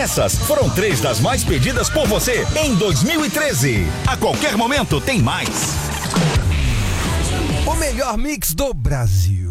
Essas foram 3 das mais pedidas por você em 2013. A qualquer momento tem mais. O melhor mix do Brasil.